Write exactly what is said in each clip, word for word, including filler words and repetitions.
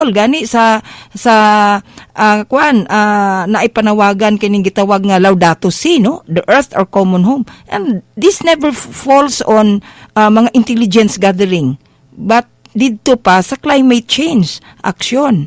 gani sa sa uh, kuan uh, naipanawagan kining gitawag nga Laudato Si, no, the earth our common home, and this never f- falls on uh, mga intelligence gathering but didto pa sa climate change action.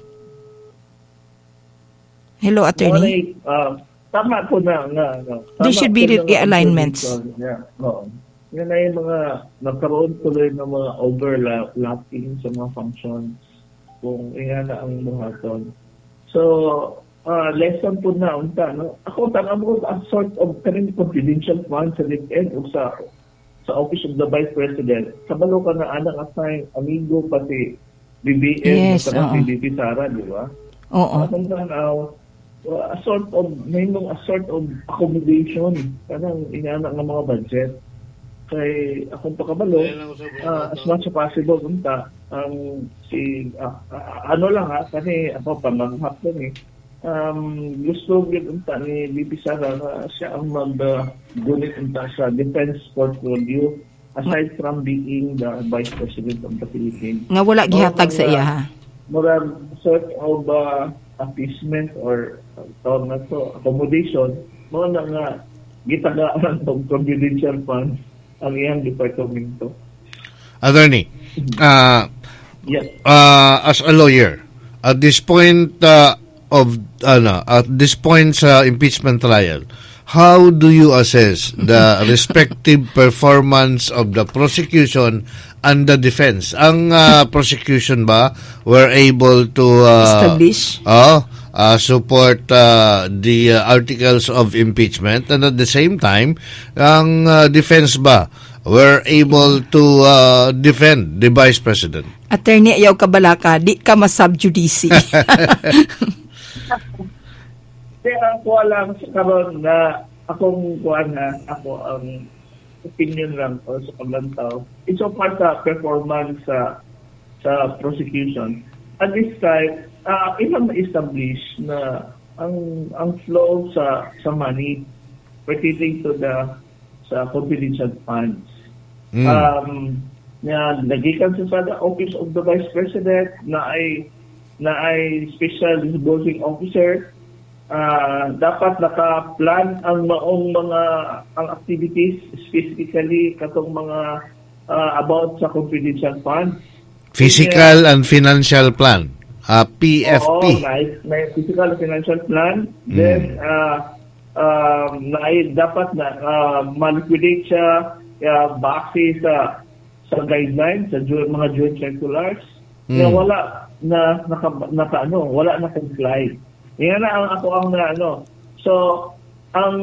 Hello, attorney. Uh, tama po na nga no. There should be realignments. Yeah, no. Yan ay mga nagkaroon tuloy ng mga overlapping sa mga functions kung iyan na ang buhaton. So, uh, lesson po na unta, no? Ako, tanong mo, a sort of kanin confidential fund sa DepEd o sa sa Office of the Vice President. Kabalo ka na anak assign, amigo, pati B B M, yes, at si B P Sara, di ba? Oo. Atong tanaw, a sort of, may a sort of accommodation, kanang iyan ng mga budget. Kay akong pakabalo, uh, as much as possible unta ang um, si uh, uh, ano lang ha kasi ako pamanghap din eh um, gusto gid unta ni B P Sara na siya ang mag-gunit uh, unta sa defense portfolio aside from being the Vice President of the Philippines. Nga wala gihatag sa iya ha. Murag sort of uh, appeasement or uh, tawag na to accommodation mo na nga gitagaan ng confidential funds ang iyang departamento. Attorney, uh, yes. uh, as a lawyer, at this point uh, of ano, at this point sa impeachment trial, how do you assess the respective performance of the prosecution and the defense? Ang uh, prosecution ba were able to uh, establish uh, uh, support uh, the uh, articles of impeachment, and at the same time, ang uh, defense ba were able to uh, defend the Vice President? Attorney, ayaw ka balaka, di ka masubjudice. Kaya ako lang sa karon na akong kuan na ako ang opinion lang o sa paglantaw. It's so part sa performance sa sa prosecution. At this time, uh, ilang ma-establish na ang ang flow sa sa money pertaining to the sa confidential funds. Mm. Um, na nagikan sa sa Office of the Vice President na ay na ay special disbursing officer. Uh, dapat naka-plan ang maong mga ang activities specifically katong mga uh, about sa confidential funds. Physical and financial plan, uh, P F P. Oo, may, may physical and financial plan. Mm. Then uh, um, na ay dapat na uh, ma-liquidate siya uh, base sa sa guidelines sa ju- mga joint circulars mm. na wala na naka, naka ano, wala na comply. Yan na ang ako ang na ano. So, ang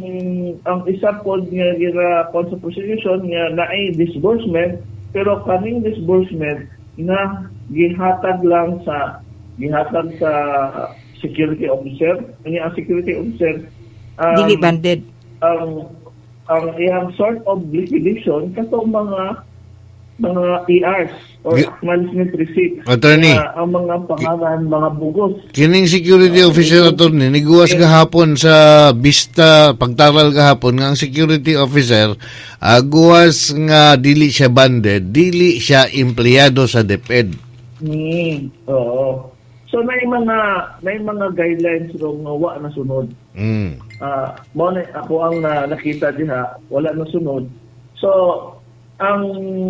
ang isa po nga gira sa prosecution nga na ay disbursement, pero kaning disbursement na gihatag lang sa gihatag sa security officer. Ani ang security officer um, dili banded. Ang ang iyang sort of liquidation katong mga mga E Rs or G- acknowledgement receipts. Attorney, Uh, ang mga pangalan, mga bugos. Kining security uh, officer, attorney, niguwas gahapon sa Vista, pagtaral gahapon, nga ang security officer, uh, guwas nga dili siya banded, dili siya empleyado sa DepEd. Hmm, oo. So, may mga may mga guidelines ro nga wa na sunod. Mm. Uh, mo na ako ang na, nakita diha, wala na sunod. So, ang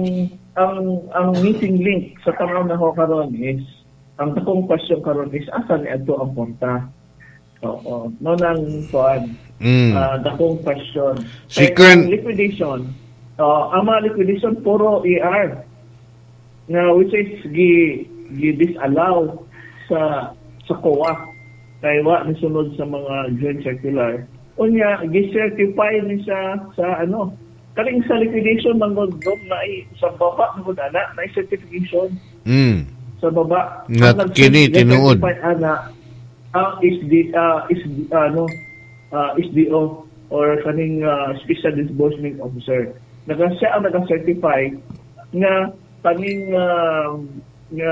ang ang meeting link sa tanaw na ho karon is ang takong question karon is asa ni adto ang punta. Oo, no nang kuan. Mm. Uh, dakong question. Si Kaya Kern- ang liquidation. Uh, ang mga liquidation puro E R. Na which is gi gi disallow sa sa C O A. Kaya wa ni sunod sa mga joint circular. Unya gi-certify ni siya sa ano kaling sa liquidation ng Gondom na ay sa baba ng ana na certification Mm. sa baba Nga kini tinuod ana ang is the uh, is uh, no uh, S D O or kaning uh, special disbursement officer naga siya ang naga-certify nga kaning uh, nga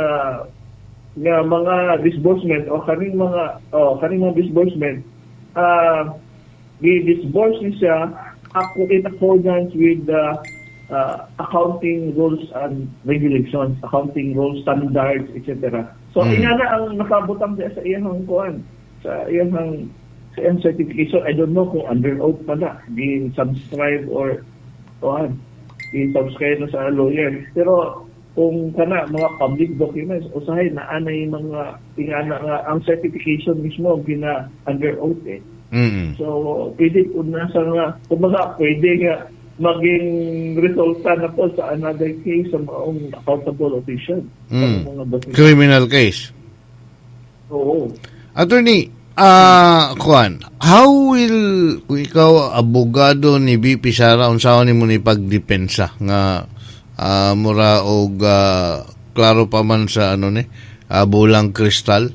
nga mga disbursement o kaning mga oh kaning mga disbursement uh, gi-disburse siya ako in accordance with the uh, accounting rules and regulations, accounting rules, standards, et cetera. So, Mm. ina na ang nakabutang diya sa iyang kuan, sa iyang sa iyang certification. I don't know kung under oath pa na, di subscribe or kuan, di subscribe na sa lawyer. Pero kung kana mga public documents, usahay na anay mga tingana nga ang certification mismo gina under oath eh. Mm. So, pwede po nasa nga, kumbaga, pwede nga maging resulta na po sa another case sa maong accountable official. Mm. Sa mga documents. Criminal case. Oo. Attorney, ah, Juan, how will, kung ikaw, abogado ni B P Sara, unsaon nimo ni pagdepensa nga ah, mura og ah, klaro pa man sa ano ni, ah, bulang kristal?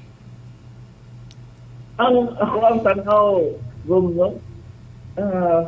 Ang ako ang tanaw, Rom, no? Ah,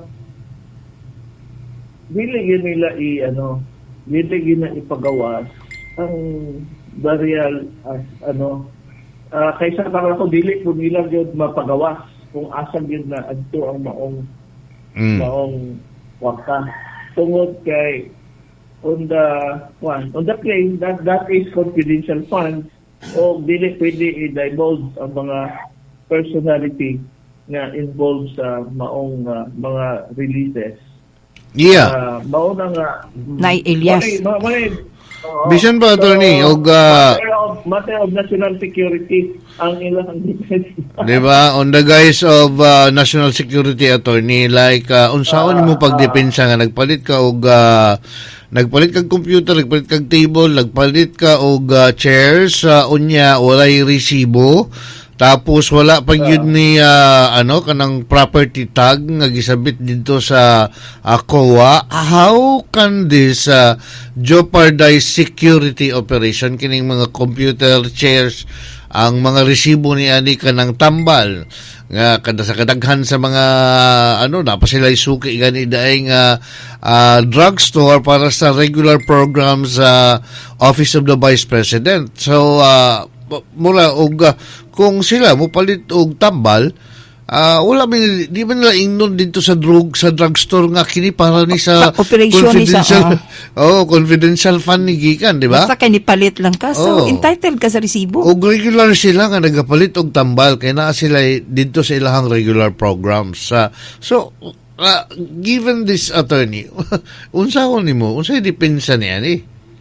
dili yun nila i, ano, dili yun na ipagawas ang burial as, ano, ah, kaysa para ko dili po nila yun mapagawas kung asang yun na adto ang maong Mm. maong waka. Tungod kay on the one, on the claim that that is confidential funds o dili pwede i-divulge ang mga personality na involved sa maong uh, mga releases. Yeah. Uh, mauna nga Nay Elias. Manay, manay, oo. Bisan ba, attorney, og, ah, matter of, matter of national security ang ilang defense. Di ba? On the guise of uh, national security, attorney, like, uh, unsaon mo pagdepensa nga, nagpalit ka og, uh, nagpalit kag computer, nagpalit kag table, nagpalit ka og uh, chairs, uh, unya, walay resibo, tapos wala pa yun ni uh, ano kanang property tag nga gisabit dito sa uh, C O A. How can this uh, jeopardize security operation kining mga computer chairs, ang mga resibo ni ani kanang tambal nga kada sa kadaghan sa mga ano na pa sila isuki gani daing uh, uh, drugstore para sa regular programs sa uh, Office of the Vice President. So uh, mula og uh, kung sila mo palit og tambal, ah wala man di man nila ingnon dito sa drug sa drugstore nga kini para ni sa operation ni sa confidential uh, oh confidential fund ni gikan, di ba? basta kay nipalit lang ka, so Oh. entitled ka sa resibo. Og regular sila nga nagapalit og tambal kay naa sila dito sa ilahang regular programs. Uh, so uh, given this, attorney, unsahon nimo unsay depensa niya ni?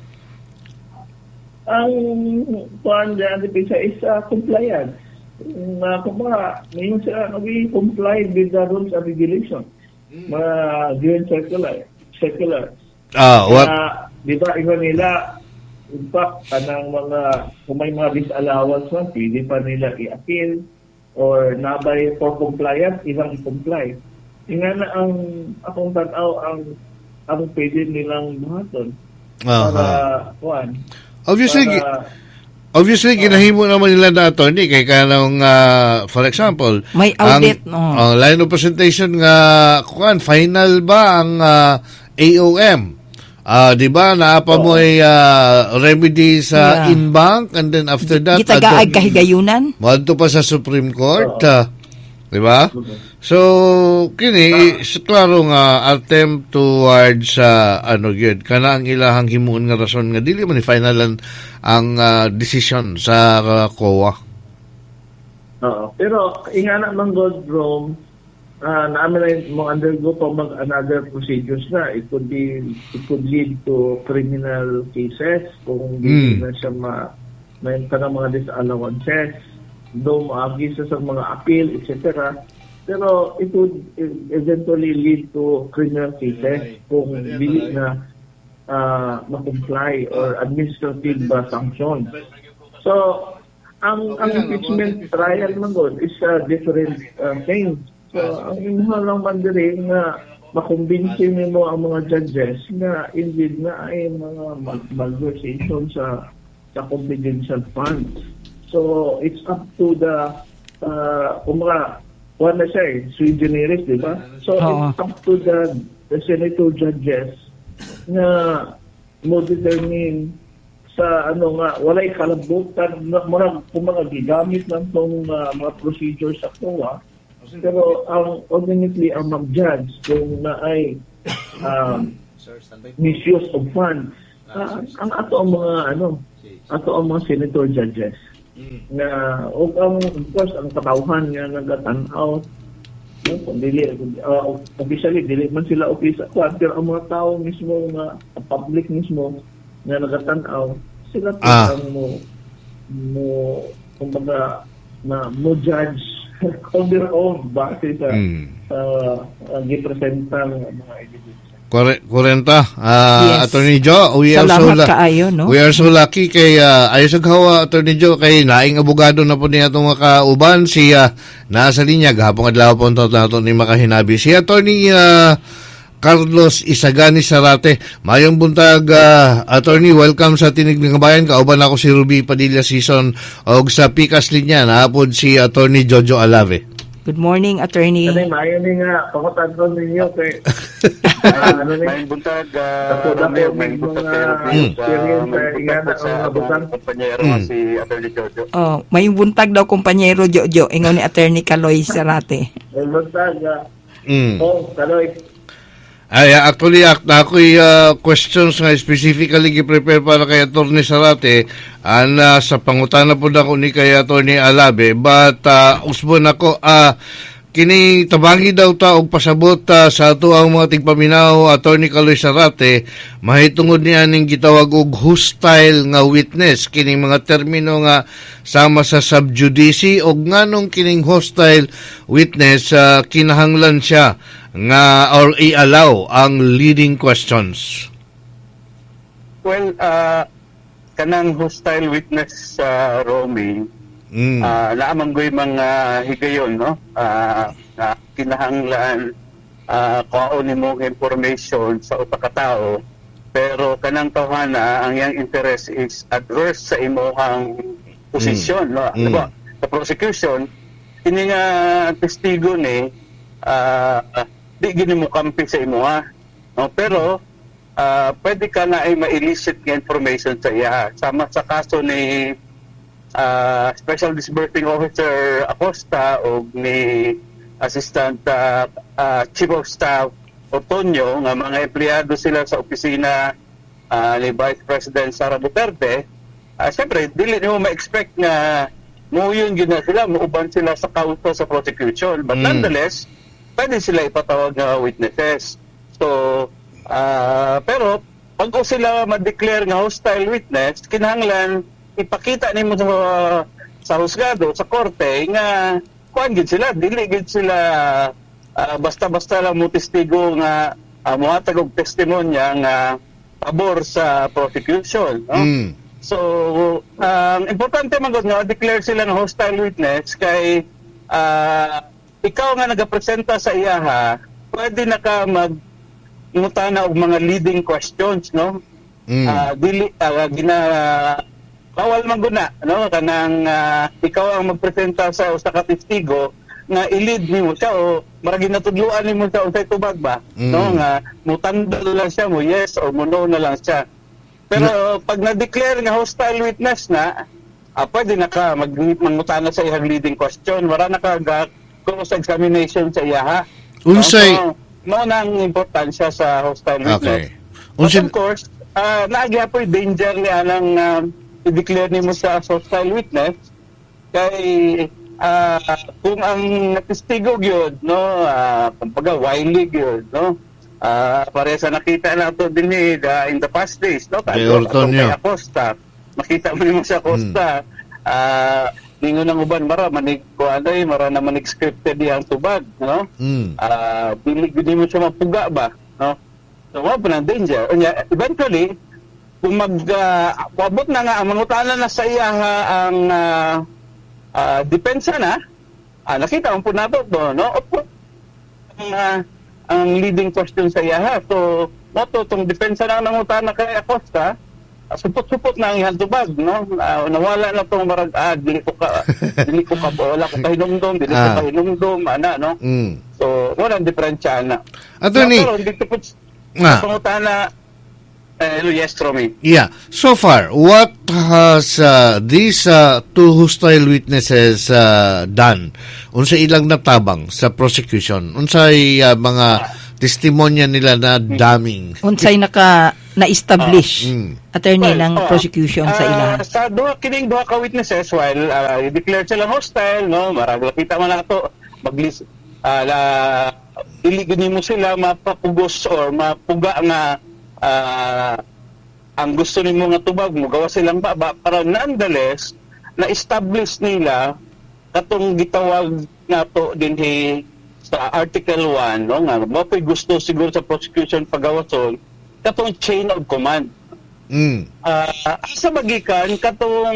Ang kuan dyan sa is uh, compliance. Uh, kung mga, ngayon sila nag-comply with the rules and regulations. Mga given circular. Circular. Ah, what? Uh, di ba, iba nila, in fact, kanang mga, kung may mga disallowance man, pwede pa nila i-appeal or nabay for compliance, ibang i-comply. Nga na ang, akong tanaw, ang, ang pwede nilang buhaton. Para, Aha. kuan, Obviously, gi- para, obviously ginahimo naman nila na attorney kay kanang uh, for example, May audit, ang, no? ang line of presentation nga kuan final ba ang uh, A O M? Ah, di ba naapa mo ay uh, remedy sa Yeah. in-bank and then after that Gitagaag adto- kahigayunan. Madto pa sa Supreme Court, Oo. ah, di ba? So, kini is klaro nga attempt towards sa ano gyud kana ang ilahang himuon nga rason nga dili man finalan ang ah, decision sa uh, C O A. Oo. Pero, ingana man God, Rome, uh, namin na mo undergo pa mag another procedures na. It could be, it could lead to criminal cases kung hindi Mm. na siya ma, may ka ng mga disallowances, do maagi sa sa mga appeal, et cetera. Pero it would eventually lead to criminal cases kung dili na uh, ma-comply or administrative uh, sanction. So, ang ang impeachment trial man doon is a different uh, thing. So, ang imuha lang man diri nga makumbinsi mo ang mga judges na indeed na ay mga mal- malversation sa sa confidential funds. So, it's up to the uh, kumbaga, kuha na siya eh, sui generis, di ba? So, Oo. it's up to the, the senator judges na mo determine sa ano nga, walay kalabutan, na, mga, kung mga gigamit lang tong uh, mga procedures sa C O A, pero ang ultimately ang mag-judge kung na ay um, misuse of funds ah, ang ato ang mga ano, ato ang mga senator judges na o ang of course ang katawhan nga nagatan-aw no, kung dili uh, officially dili man sila official pero ang mga tao mismo nga public mismo nga nagatan-aw sila po Ah. ang mo mo kumbaga na mo judge on their own base sa Mm. sa uh, gipresentang mga individuals. Kore- Kurenta, ah, Yes. Attorney Joe, we are so Salamat lu- kaayo, no? we are so lucky kay uh, ayos ang hawa, Attorney Joe, kay naing abogado na po niya itong makauban, si uh, nasa linya, gahapong adlaw po ito nato ni makahinabi. Si Attorney uh, Carlos Isagani Sarate, mayong buntag, uh, Attorney, welcome sa Tinig ng Bayan. Kauban ako si Ruby Padilla Season og sa Pikas linya, naapod si Attorney Jojo Alave. Good morning, attorney. Kasi maayo ni nga, pangutan ninyo kay ah, ano ni? May buntag, Ako uh, na Romeo, po, may mga buntag sa experience uh, sa ingan buntag sa ang nabutang. kompanyero Mm. si Atty. Jojo. Oh, may buntag daw kumpanyero Jojo, ingon ni attorney Kaloy Sarate. Ay, basta, Mm. oh, kaloy. Ay, actually, ak na ako'y uh, questions nga specifically gi-prepare para kay Atty. Sarate, ana sa pangutana po na ko ni kay Atty. Alabe, but uh, usbon ako, uh, kini tabangi daw ta og pasabot uh, sa ato ang mga tigpaminaw, Atty. Kaloy Sarate, mahitungod niya ning gitawag og hostile nga witness, kining mga termino nga sama sa subjudice, og nganong kining hostile witness, uh, kinahanglan siya nga or i-allow ang leading questions. Well, uh, kanang hostile witness sa roaming, Mm. uh, naamang go'y mga higayon, no? Uh, na kinahanglan uh, kuhaon mo information sa uta ka tao, pero kanang tawhana ang yang interest is adverse sa imong posisyon, no? Mm. Diba? Sa prosecution, kini nga testigo ni uh, di gini mo kampi sa imo, ha? No? Pero uh, pwede ka na ay ma-elicit nga information sa iya. Sama sa kaso ni uh, Special Disbursing Officer Acosta o ni Assistant uh, uh, Chief of Staff Otonyo, nga mga empleyado sila sa opisina uh, ni Vice President Sara Duterte. Uh, Siyempre, dili mo ma-expect na mo yun gina sila, muuban sila sa kauto sa prosecution. But Mm. nonetheless, pwede sila ipatawag na witnesses. So, uh, pero pag o sila ma-declare nga hostile witness, kinahanglan ipakita nimo sa sa husgado, sa korte nga kuan gid sila, dili gid sila uh, basta-basta lang mo testigo nga uh, mohatag og testimonya nga pabor sa prosecution, no? Mm. So, ang importante man gud nga declare sila nga hostile witness kay uh, ikaw nga nagapresenta sa iyaha, pwede na ka mag ngutana og mga leading questions, no? Mm. Ah, dili uh, gina bawal man guna, no? Kanang uh, ikaw ang magpresenta sa usa ka testigo nga i-lead nimo siya o maragi natudluan nimo sa unsay tubag ba, Mm. no? Nga mutandal lang siya mo yes or mo no na lang siya. Pero pag na-declare nga hostile witness na, ah, pwede na ka mag mangutana sa iyang leading question, wala na ka ga- cross-examination sa iya, ha? Unsay- No? So, mao na ang importansya sa hostile witness. Okay. But Unsay- of course, uh, naagya po yung danger niya ng uh, i-declare niyo sa hostile witness kay uh, kung ang testigo yun, no, uh, kumbaga wily yun, no, uh, pare sa nakita na ito din eh, uh, in the past days, no, Kay Kadto- Ortonio. kay Acosta, makita mo naman sa Acosta, ah, ningon ng uban mara manig ko anay mara na manig scripted yang tubag, no? Mm. Ah, dili gudi mo siya mapuga ba, no? So wa pa ng danger. Unya, eventually kung mag uh, abot na nga ang mangutana na sa iya ha, ang uh, uh, depensa na, ah, nakita mo po nato to, no? Opo, ang, uh, ang leading question sa iya ha. So moto tong depensa na nangutana kay Acosta, uh, supot-supot na ang iyang tubag, no? Uh, nawala na tong marag ah, dili ko ka dili ko ka wala ko kahinumdom, dili ko Ah. kahinumdom ana, no? Mm. So walang diferensya na. Attorney, Pero dito po Ah. pangutana eh, yes, Romy. yeah. So far, what has uh, these uh, two hostile witnesses uh, done? Unsa ilang natabang sa prosecution? Unsay uh, mga testimonya nila na daming? Unsay naka na-establish, Ah, mm. attorney, Well, ng oh, prosecution sa ah, ilaha? Sa duha kining duha ka witnesses, while uh, i-declare sila hostile, no, marag kita man nato maglis uh, la dili gani mo sila mapapugos or mapuga nga uh, ang gusto nimo nga tubag mo gawa silang baba para nonetheless na-establish nila katong gitawag nato dinhi sa Article one, no, nga mapoy gusto siguro sa prosecution pagawason katong chain of command. Mm. Uh, asa magikan katong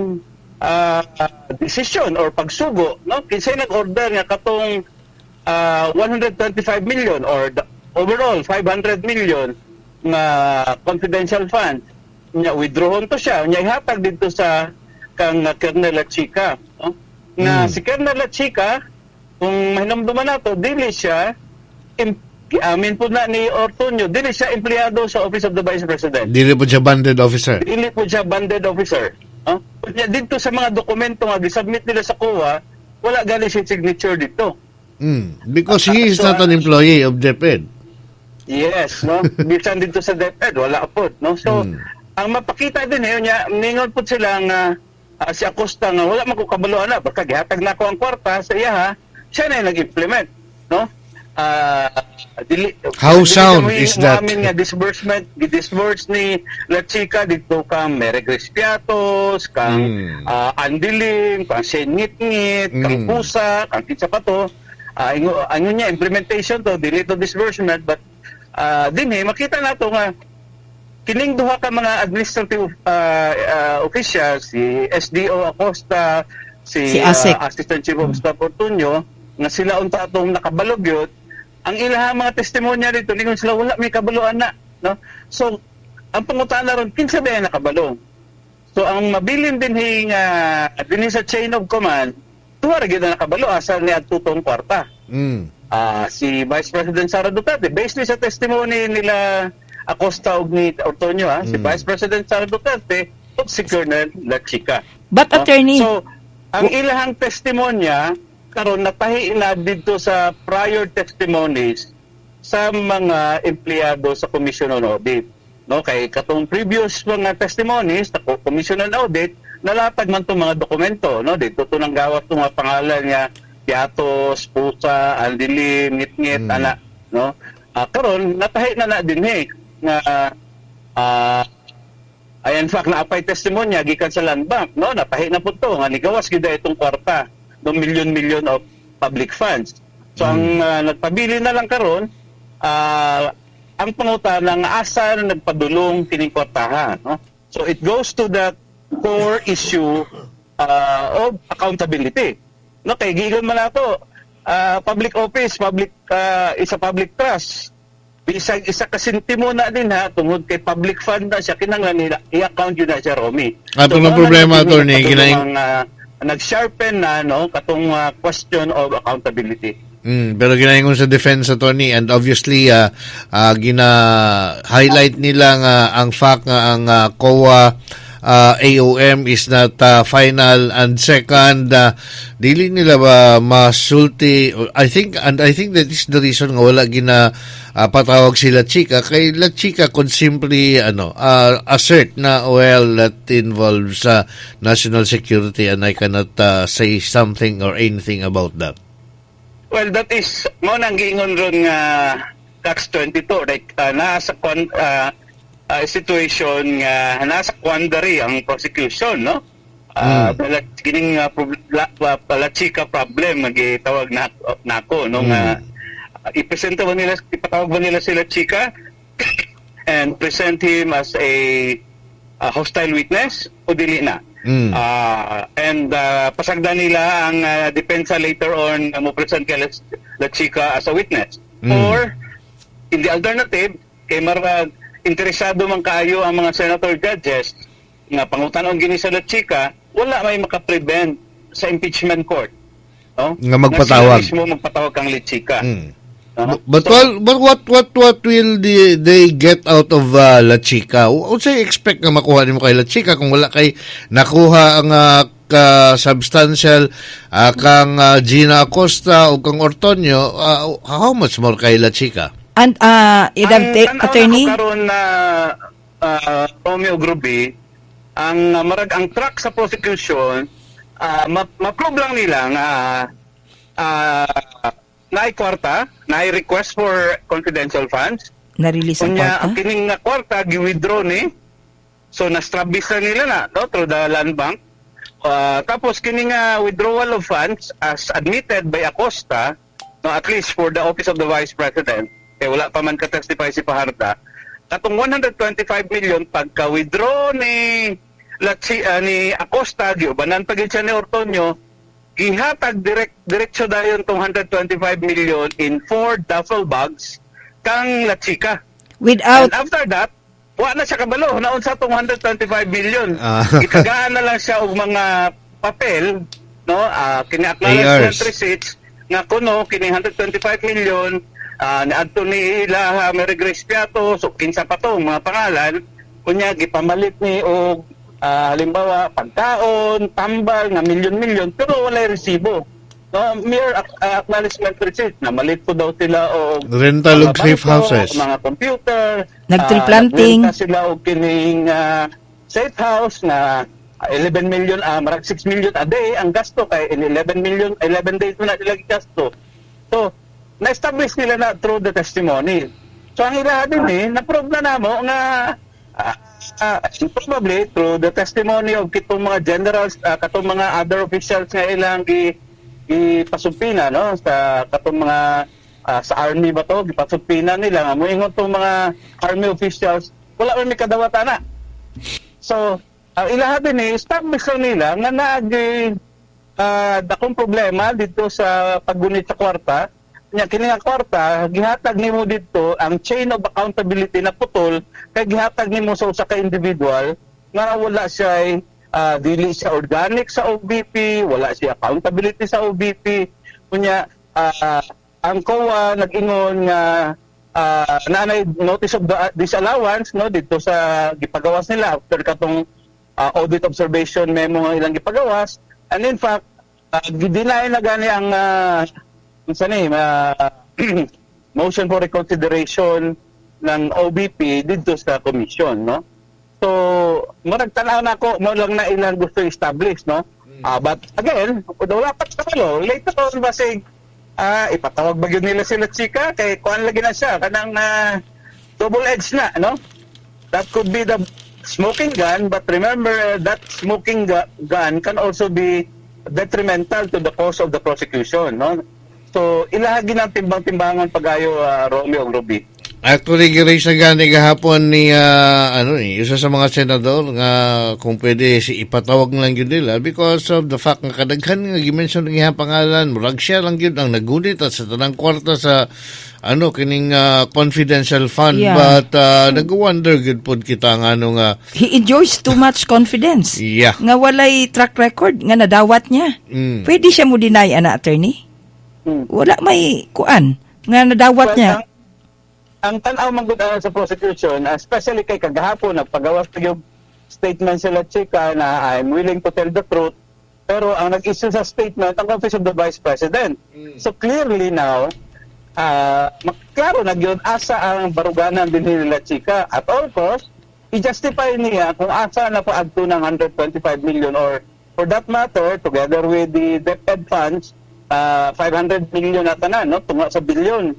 uh, decision or pagsugo, no, kinsay nag-order nga katong uh, one hundred twenty-five million or the overall five hundred million nga confidential fund nya withdrawon to siya nya ihatag dito sa kang uh, Colonel Lachica, no? Nga Mm. si Colonel Lachica kung mahinumduman nato dili siya im- amin po na ni Ortonio, dili siya empleyado sa Office of the Vice President. Dili po siya banded officer. Dili po siya banded officer. Huh? Kanya dito sa mga dokumento nga gisubmit nila sa C O A, wala gali siya signature dito. Mm. Because he is So, not an employee of DepEd. Yes, no? Bisan dito sa DepEd, wala po, no? So, Hmm. ang mapakita din eh, niya, ningon po sila nga uh, si Acosta nga wala man ko kabaluan na, baka gihatag na ako ang kwarta sa iya ha, siya na yung nag-implement, no? Uh, dili, How dili sound kami is that? umamin nga disbursement, disburse ni Lachica dito kang Mere Crispiatos, kang Hmm. uh, Andilim, kang Senit-ngit, kang Hmm. Pusa, kang Kitsa pa to. Uh, ingo, ano niya, implementation to, dili to disbursement, but uh, din eh, makita na to nga, kining duha ka mga administrative uh, uh, officials, si S D O Acosta, si, Si ASEC. uh, Assistant Chief of Staff Ortunio, nga sila unta atong nakabalugyot, ang ilaha mga testimonya dito, ningon sila wala may kabaluan na. No? So, ang pangutana ron, kinsa ba yung nakabalo? So, ang mabilin din hing, uh, din sa chain of command, tuwa rin na nakabalo, asa niya tutong kwarta. Mm. Ah, si Vice President Sara Duterte, based ni sa testimony nila Acosta ug ni Ortonio, ha, si Mm. Vice President Sara Duterte ug si Colonel Lachica. But, No? attorney, So, ang ilahang testimonya karon natahi na dito sa prior testimonies sa mga empleyado sa Commission on Audit. No, kay katong previous mga testimonies sa Commission on Audit, nalatag man tong mga dokumento, no, dito to nang gawat tong mga pangalan niya, Piatos, Pusa, Andilim, Ngit-ngit, Mm. ana, no. Ah, karon natahi na na din eh nga ah ay in fact naapay testimonya gikan sa Land Bank, no, natahi na po to nga nigawas gid itong kwarta ng milyon-milyon of public funds. So ang uh, nagpabili na lang karon uh, ang pangutana nga asa na nagpadulong kining kwartahan, no? So it goes to the core issue uh, of accountability. No, kay gigon man nato uh, public office, public uh, isa public trust. Bisag isa ka sentimo na din ha tungod kay public fund na siya kinahanglan nila i-account yun na siya Romy. Atong ang mao na problema, natin attorney, katulong ginaing- ang, uh, nag-sharpen na no katong uh, question of accountability. Mm, pero ginaingon sa defense attorney and obviously uh, uh, gina-highlight nila nga ang fact nga ang uh, C O A uh, A O M is not uh, final and second uh, dili nila ba masulti I think and I think that is the reason nga wala gina uh, patawag sila Chica kay La Chica could simply ano uh, assert na well that involves uh, national security and I cannot uh, say something or anything about that. Well, that is mo nang giingon ron nga Catch twenty-two like uh, nasa kon uh, uh, situation nga nasa quandary ang prosecution, no? Uh, mm. kining uh, pala chika problem nga gitawag na nako no mm. nga uh, ipresenta ba nila ipatawag ba nila sila chika and present him as a, a hostile witness o dili na. Mm. Uh, and uh, pasagdan nila ang uh, depensa later on uh, mo present kay La Chica as a witness. Mm. Or, in the alternative, kay marag interesado man kaayo ang mga senator judges nga pangutanon gini sa La Chica, wala may makaprevent sa impeachment court. No? Nga magpatawag. Nga sila mismo magpatawag kang La Chica. Mm. Uh-huh. But, So, well, but what what what will the, they get out of uh, La Chica? What say expect nga makuha nimo kay La Chica kung wala kay nakuha ang uh, ka substantial uh, kang uh, Gina Acosta o kang Ortonio, uh, how much more kay La Chica? And uh, Ang Idab- tanaw attorney, na karon na uh, Romeo Gruby, ang uh, marag ang track sa prosecution, uh, ma- ma-prove lang nila nga uh, naay kwarta, naay request for confidential funds. na-release ang Kunya, ang kwarta. kining nga kwarta, gi-withdraw ni. So, na-strabis na nila na, no, through the land bank. Uh, tapos, kining nga withdrawal of funds as admitted by Acosta, no, at least for the office of the Vice President, eh, wala pa man ka-testify si Paharda, katong one hundred twenty-five million pagka-withdraw ni Latsi, uh, ni Acosta, giubanan pagin siya ni Ortonio, gihatag direct diretso dayon tong one hundred twenty-five million in four duffel bags kang Latsika. Without, And after that, wa na siya kabalo, naon sa tong one hundred twenty-five million. Ah. Itagaan na lang siya og mga papel, no, uh, kini A acknowledgement Rs. receipts nga kuno kini one hundred twenty-five million uh, ni Anthony Ilaha, Mary Grace Piato, so kinsa pa to mga pangalan, kunya gipamalit ni og uh, halimbawa pagkaon, tambal nga milyon-milyon pero walay resibo. No, mere uh, acknowledgement receipt na malit po daw sila o Rental og safe houses. mga computer, Nag-tree ah, planting. nagrenta sila og kining ah, safe house na eleven million, ah, marag six million a day ang gasto kay eleven million, eleven days na nila gasto. So, na-establish nila na through the testimony. So, ang ilaha din eh, na-prove na namo nga ah, ah, probably through the testimony of kitong mga generals, ah, katong mga other officials nga ilang gi ipasumpina, no, sa katong mga uh, sa army ba to, ipasumpina nila nga moingon tong mga army officials wala man mi kadawatan na. So ang uh, ilaha din ni establish nila nga naagi uh, dakong problema dito sa paggunit sa kwarta nya kini nga kwarta gihatag nimo dito ang chain of accountability na putol kay gihatag nimo sa usa ka individual nga wala siya Uh, dili siya organic sa O B P, wala siya accountability sa O B P. Kunya, uh, ang C O A nag-ingon nga uh, naanay notice of the, disallowance no dito sa gipagawas nila after katong uh, audit observation memo nga ilang gipagawas. And in fact, uh, gidinay na gani ang uh, unsa ni uh, motion for reconsideration ng O B P dito sa commission, no? So, murag tanaw na ako, mo lang na ilang gusto establish, no? Mm. Uh, but again, wala pa kabalo. Later on, basig, uh, ipatawag ba yun nila sila chika? Kay kuhan lagi na siya, kanang uh, double-edged na, no? That could be the smoking gun, but remember, uh, that smoking gu- gun can also be detrimental to the cause of the prosecution, no? So, ilahagi ng timbang-timbangan pag-ayo, uh, Romeo Ruby. Actually, girace na gani gahapon ni uh, ano ni isa sa mga senador nga kung pwede si ipatawag lang yun nila because of the fact nga kadaghan nga gimension ng iyang pangalan murag siya lang yun ang nagunit at sa tanang kwarta sa ano kining uh, confidential fund Yeah. but uh, nag-wonder good pod kita nga ano nga he enjoys too much confidence. yeah Nga walay track record, nga nadawat niya. mm. Pwede siya mo deny, ana, attorney? Hmm. Wala may kuan, nga nadawat Well, niya. ang, ang tanaw man gud uh, sa prosecution, uh, especially kay kagahapon nagpagawas pa yung statement sila chika na I'm willing to tell the truth, pero ang nag-issue sa statement ang Office of the Vice President. Mm. So clearly now, uh, klaro na gyud asa ang baruganan din nila chika at all cost i-justify niya kung asa na paadto ng one hundred twenty-five million or for that matter together with the DepEd funds uh, five hundred million na tanan, no, tunga sa bilyon.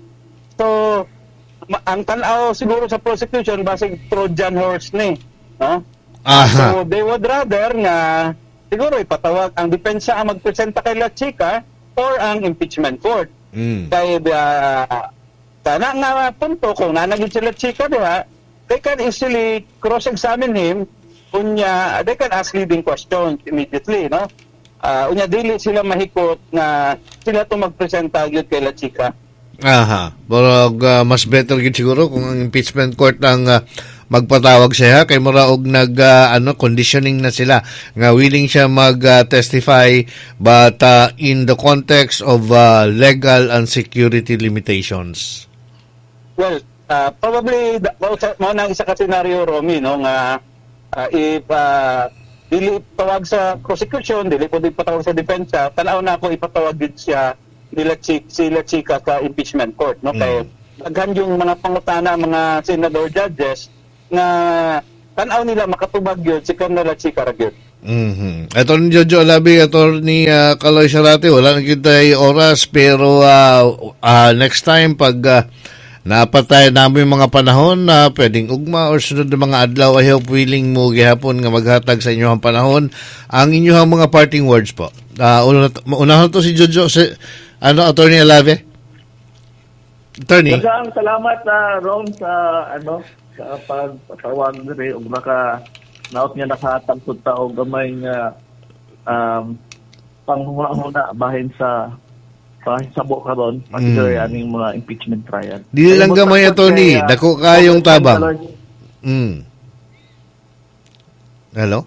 So ma- ang tanaw siguro sa prosecution basig Trojan horse ni, no? Aha. So they would rather nga siguro ipatawag ang depensa ang magpresenta kay La Chica or ang impeachment court. Mm. Kaya uh, sana nga punto kung nanagin si La Chica diha, they can easily cross-examine him unya they can ask leading questions immediately, no? Uh, unya dili sila mahikot na sila to magpresenta gyud kay La Chica. Aha. Pero uh, mas better gid siguro kung ang impeachment court ang uh, magpatawag siya kay muraog nag uh, ano conditioning na sila nga willing siya mag uh, testify but uh, in the context of uh, legal and security limitations. Well, uh, probably mao na isa ka scenario, Romy, no, nga uh, if uh, dili tawag sa prosecution, dili po din patawag sa depensa, tanaw na ako ipatawag din siya nila chik, sila chika sa impeachment court, no? Mm. Kay daghan yung mga pangutana, mga senador judges nga tanaw nila makatubag yun si Colonel at si Caragyod. Mm-hmm. Attorney Jojo Alabi, Attorney uh, Kaloy Sarate, wala na kita oras pero uh, uh, next time pag uh, napatay namin mga panahon na uh, pwedeng ugma or sunod na mga adlaw, I hope willing mo gihapon nga maghatag sa inyong panahon ang inyong mga parting words po. Uh, una, unahan to si Jojo, si, ano, Attorney Alabi? Attorney? Magang salamat na uh, Ron sa ano sa pagpatawag rin og naka naot nga nakatagtod ta og gamay nga um, panghuna-huna bahin sa pahisabo karon particularly mm. aning mga impeachment trial. Dili lang gamay Attorney, uh, dako kayong tabang. Mm. Hello?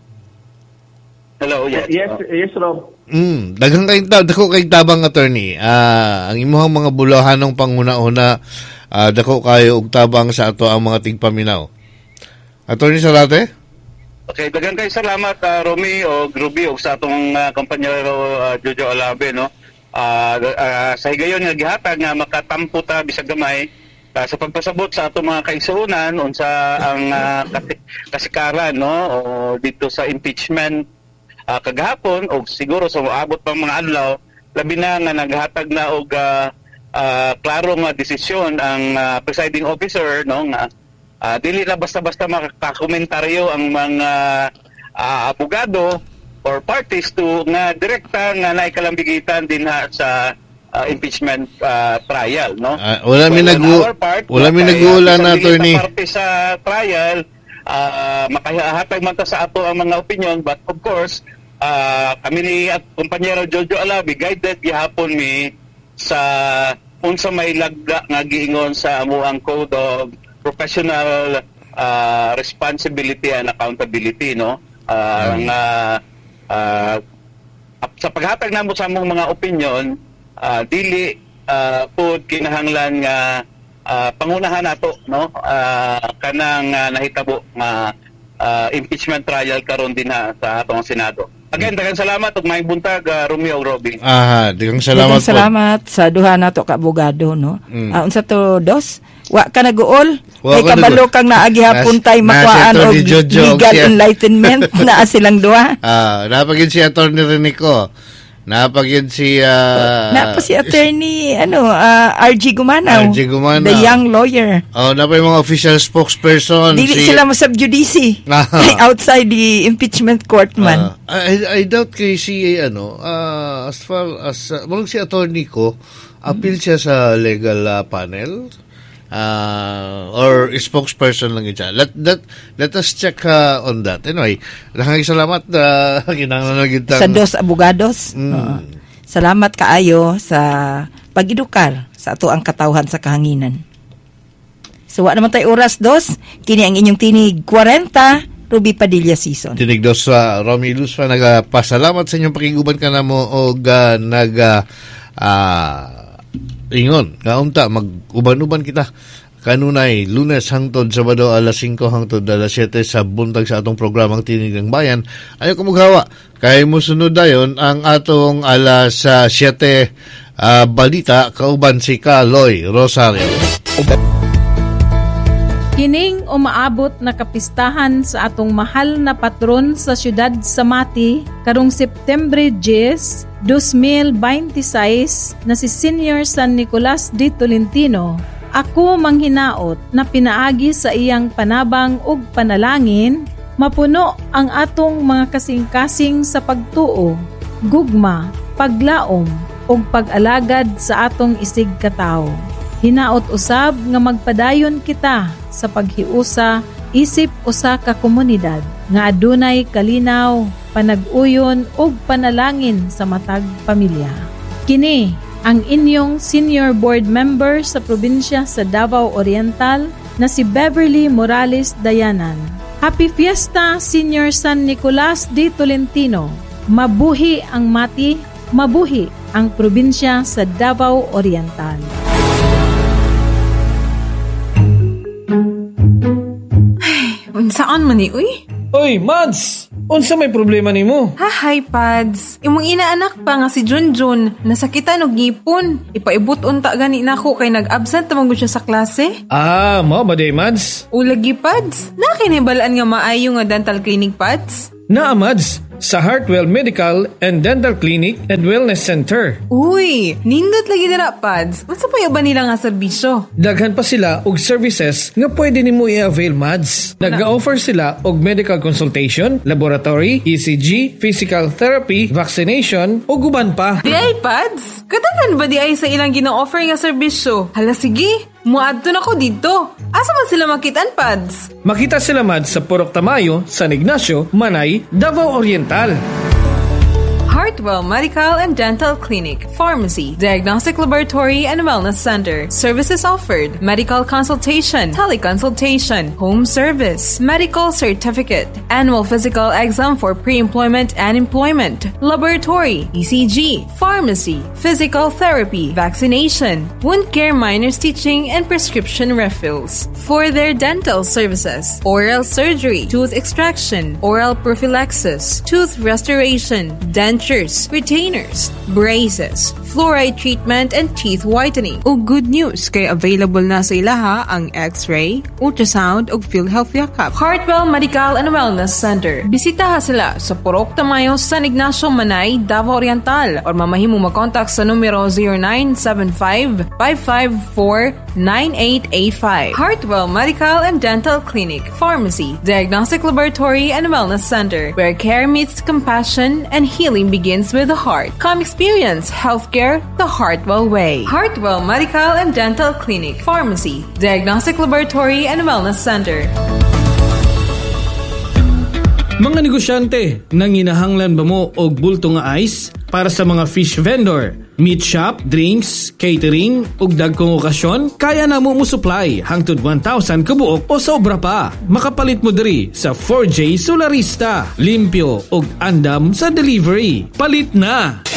Hello, yes. Yes, yes, Rob. Mm, daghang kay tab, dako kay tabang Attorney. Ah, uh, ang imong mga bulahanong panghuna-huna, uh, dako kayo og tabang sa ato ang mga tigpaminaw. Attorney Sarate? Okay, daghang kay salamat uh, Romy o Ruby o sa atong uh, kompanyero uh, Jojo Alabe, no. Uh, uh, sa higayon nga gihatag nga makatampo ta bisag gamay uh, sa pagpasabot sa atong mga kaigsuonan unsa ang uh, kasikaran, no, o dito sa impeachment uh, kagahapon o siguro sa moabot pang mga adlaw labi na nga naghatag na og uh, uh, klaro nga desisyon ang uh, presiding officer, no, nga uh, dili na basta-basta makakomentaryo ang mga uh, abogado or parties to nga direkta nga naikalambigitan din ha sa uh, impeachment uh, trial, no. Uh, wala mi so, nagu wala mi naguulan na Attorney. Parte sa trial uh, makahatag man ta sa ato ang mga opinion, but of course uh, kami ni at kompanyero Jojo Alabi guided gihapon mi sa unsa may lagda nga giingon sa amuang code of professional uh, responsibility and accountability, no. Uh, mm. nga Uh, sa paghatag namo sa among mga opinion, uh, dili uh, pod kinahanglan nga uh, pangunahan nato, no, uh, kanang uh, nahitabo nga uh, impeachment trial karon din ha sa atong Senado. Again, daghang salamat ug maayong buntag uh, Romeo ug Robby. Aha, daghang salamat. Daghang salamat sa duha nato ka abogado, no. Mm. Uh, unsa to dos? Wa ka naguol? Kay kabalo kang naagihapon tay makuhaan og legal enlightenment na silang duha. Ah, napagin si Attorney Renico. Napagin si uh, Napa si Attorney ano uh, R G Gumanaw. R G Gumanaw. The young lawyer. Oh, napa yung mga official spokesperson. Dili si... sila masubjudice. Outside the impeachment court man. Uh, I, I doubt kay si ano uh, as far as uh, si Attorney ko appeal siya sa legal uh, panel. Uh, or spokesperson lang ito. Let, let, let us check uh, on that. Anyway, nakakang salamat uh, kinanganagitang... Sa dos abogados. Mm. Uh, salamat kaayo sa pag-edukar sa ato ang katawhan sa kahanginan. So, wa naman tayo oras dos. Kini ang inyong tinig forty, Ruby Padilla Season. Tinig dos sa uh, Romy Luz pa nagpasalamat sa inyong pakiguban ka na mo o uh, nag... Uh, ingon, kaunta, mag-uban-uban kita. Kanunay, Lunes hangtod Sabado alas singko hangtod alas siyete sa buntag sa atong programang Tinig ng Bayan. Ayaw ko maghawa. Kaya mo sunod dayon ang atong alas uh, siyete uh, balita kauban si Kaloy Rosario. Kining umaabot na kapistahan sa atong mahal na patron sa siyudad sa Mati karong September ten, twenty twenty-six na si Senior San Nicolas de Tolentino. Ako manghinaot na pinaagi sa iyang panabang ug panalangin, mapuno ang atong mga kasing-kasing sa pagtuo, gugma, paglaom ug pag-alagad sa atong isig katao. Hinaot usab nga magpadayon kita sa paghiusa isip usa ka komunidad nga adunay kalinaw, panag-uyon ug panalangin sa matag pamilya. Kini ang inyong senior board member sa probinsya sa Davao Oriental na si Beverly Morales Dayanan. Happy Fiesta, Senior San Nicolas de Tolentino. Mabuhi ang Mati, mabuhi ang probinsya sa Davao Oriental. Unsaan man ni, uy? Uy, Mads! Unsa may problema nimo? Hahay, Pads. Imong inaanak pa nga si Junjun. Nasakitan og ngipon. Ipaibot unta gani nako kay nag-absent tamang gud siya sa klase. Ah, mo ba day, Mads? Ulagi, Pads. Nakinibalaan nga maayo nga dental clinic, Pads. Naa, Mads, sa Heartwell Medical and Dental Clinic and Wellness Center. Uy, nindot lagi dira, Pads. Unsa pa ba nila nga serbisyo? Daghan pa sila og services nga pwede nimo i-avail, Mads. Nag-offer sila og medical consultation, laboratory, E C G, physical therapy, vaccination ug uban pa. Di ay, Pads. Katagan ba di ay sa ilang gina-offer nga serbisyo? Hala, sige. Muadto na ko dito. Asa man sila makitaan, Pads? Makita sila, Mads, sa Purok Tamayo, San Ignacio, Manay, Davao Oriental. Heartwell Medical and Dental Clinic, Pharmacy, Diagnostic Laboratory and Wellness Center. Services offered: medical consultation, teleconsultation, home service, medical certificate, annual physical exam for pre-employment and employment, laboratory, E C G, pharmacy, physical therapy, vaccination, wound care minor stitching, and prescription refills. For their dental services: oral surgery, tooth extraction, oral prophylaxis, tooth restoration, dental retainers, braces, fluoride treatment, and teeth whitening. O good news, kay available na sa ilaha ang X-ray, ultrasound, ug PhilHealth Yakap. Heartwell Medical and Wellness Center. Bisitaha sila sa Purok Tamayo, San Ignacio, Manay, Davao Oriental, or mamahimo mag-contact sa numero zero nine seven five, five five four, nine eight eight five. Heartwell Medical and Dental Clinic, Pharmacy, Diagnostic Laboratory and Wellness Center, where care meets compassion and healing begins with the heart. Come experience healthcare the Heartwell way. Heartwell Medical and Dental Clinic, Pharmacy, Diagnostic Laboratory and Wellness Center. Mga negosyante, nanginahanglan ba mo og bulto nga ice para sa mga fish vendor, meat shop, drinks, catering ug dagkong okasyon? Kaya na mo mo supply hangtod one thousand kabuok o sobra pa. Makapalit mo diri sa four J Solarista. Limpyo ug andam sa delivery. Palit na!